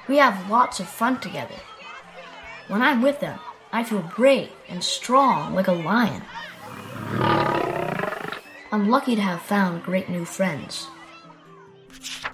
We have lots of fun together. When I'm with them, I feel brave and strong like a lion. I'm lucky to have found great new friends.